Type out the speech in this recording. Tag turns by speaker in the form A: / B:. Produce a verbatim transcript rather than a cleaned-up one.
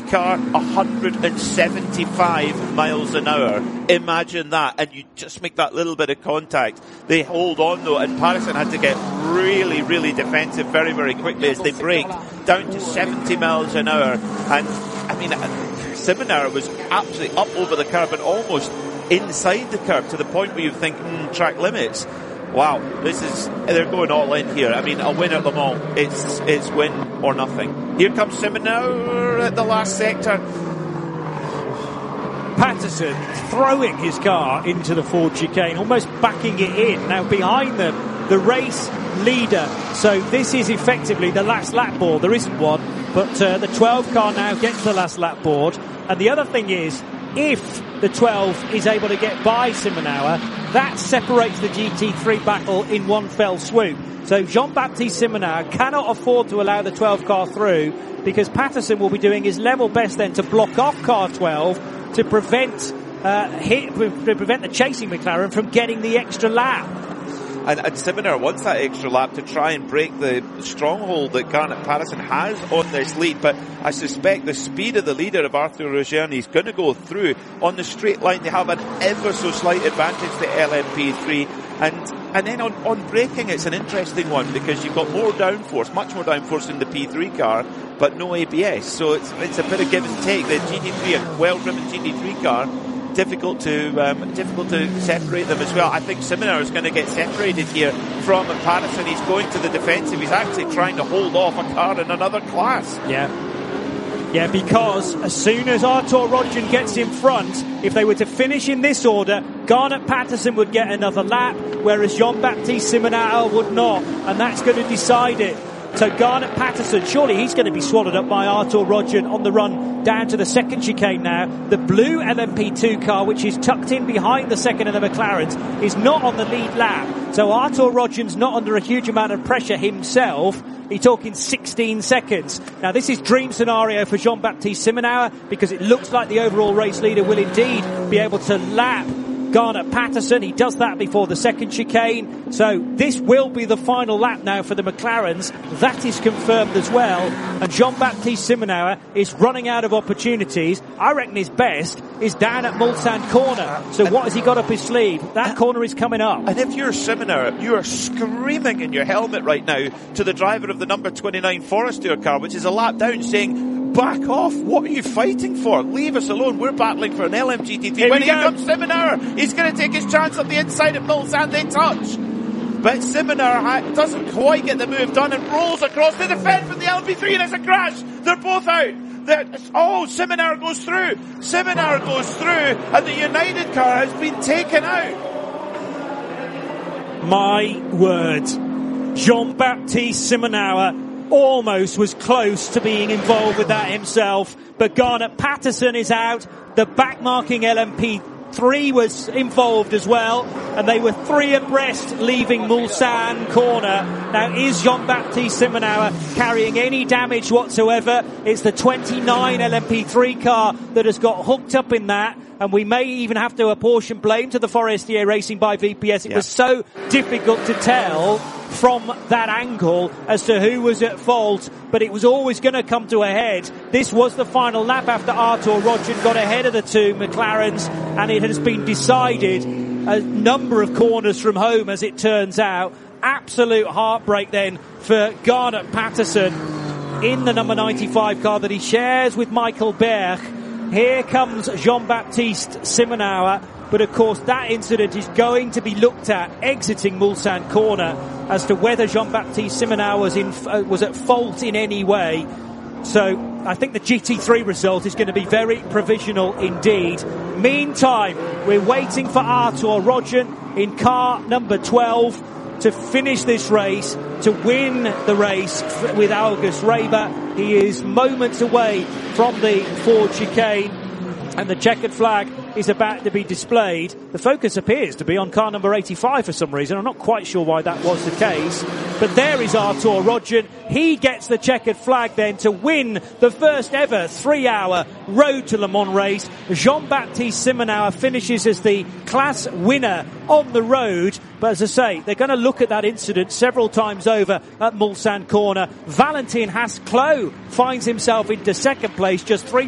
A: car, one hundred seventy-five miles an hour. Imagine that, and you just make that little bit of contact. They hold on though, and Patterson had to get really, really defensive very, very quickly as they braked down to seventy miles an hour. And I mean, Simonauer was absolutely up over the curb and almost inside the curb to the point where you think, mm, track limits. Wow, this is, they're going all in here. I mean, a win at Le Mans, it's, it's win or nothing. Here comes Simonauer at the last sector.
B: Patterson throwing his car into the Ford chicane, almost backing it in. Now behind them, the race leader. So this is effectively the last lap board. There isn't one, but uh, the twelve car now gets the last lap board. And the other thing is, if the twelve is able to get by Simonauer, that separates the G T three battle in one fell swoop. So Jean-Baptiste Simonauer cannot afford to allow the twelve car through, because Patterson will be doing his level best then to block off car twelve to prevent uh, hit, to prevent the chasing McLaren from getting the extra lap.
A: And, and Simonauer wants that extra lap to try and break the stronghold that Garnet Patterson has on this lead. But I suspect the speed of the leader of Arthur Roggiani is going to go through. On the straight line, they have an ever so slight advantage to L M P three. And and then on, on braking, it's an interesting one because you've got more downforce, much more downforce in the P three car, but no A B S. So it's it's a bit of give and take. The G T three, a well-driven G T three car, difficult to um, difficult to separate them as well. I think Simonauer is going to get separated here from Patterson. He's going to the defensive. He's actually trying to hold off a car in another class.
B: Yeah. Yeah, because as soon as Artur Rodgen gets in front, if they were to finish in this order, Garnet Patterson would get another lap, whereas Jean-Baptiste Simonauer would not, and that's going to decide it. So Garnet Patterson, surely he's going to be swallowed up by Artur Rodgen on the run down to the second chicane now. The blue L M P two car, which is tucked in behind the second of the McLarens, is not on the lead lap. So Artur Rodgen's not under a huge amount of pressure himself. He's talking sixteen seconds. Now this is dream scenario for Jean-Baptiste Simonauer, because it looks like the overall race leader will indeed be able to lap Garnet Patterson. He does that before the second chicane. So this will be the final lap now for the McLarens. That is confirmed as well. And Jean-Baptiste Simonauer is running out of opportunities. I reckon his best is down at Mulsanne corner. So what has he got up his sleeve? That corner is coming up.
A: And if you're Simonauer, you are screaming in your helmet right now to the driver of the number twenty-nine Forestier car, which is a lap down, saying, back off. What are you fighting for? Leave us alone. We're battling for an L M G T three. When here comes Simonauer, he's going to take his chance up the inside of Mulsanne. They touch. But Simonauer ha- doesn't quite get the move done and rolls across the defence from the L M P three, and it's a crash. They're both out. They're, oh, Simonauer goes through. Simonauer goes through, and the United car has been taken out.
B: My word. Jean-Baptiste Simonauer almost was close to being involved with that himself, but Garnet Patterson is out. The backmarking L M P three was involved as well, and they were three abreast leaving Mulsanne corner. Now, is Jean-Baptiste Simonauer carrying any damage whatsoever? It's the twenty-nine L M P three car that has got hooked up in that, and we may even have to apportion blame to the Forestier Racing by V P S. It yeah. was so difficult to tell from that angle as to who was at fault, but it was always going to come to a head. This was the final lap after Artur Rodgen got ahead of the two McLarens, and it has been decided a number of corners from home, as it turns out. Absolute heartbreak then for Garnet Patterson in the number ninety-five car that he shares with Michael Berg. Here comes Jean-Baptiste Simonauer, but of course that incident is going to be looked at exiting Mulsanne corner as to whether Jean-Baptiste Simonauer was, in, uh, was at fault in any way. So I think the G T three result is going to be very provisional indeed. Meantime, we're waiting for Artur Rodgen in car number twelve to finish this race, to win the race with August Reber. He is moments away from the Ford chicane, and the checkered flag is about to be displayed. The focus appears to be on car number eighty-five for some reason. I'm not quite sure why that was the case. But there is Artur Rodgen. He gets the checkered flag then to win the first ever three-hour Road to Le Mans race. Jean-Baptiste Simonauer finishes as the class winner on the road. But as I say, they're going to look at that incident several times over at Mulsanne corner. Valentin Haas-Clos finds himself into second place, just three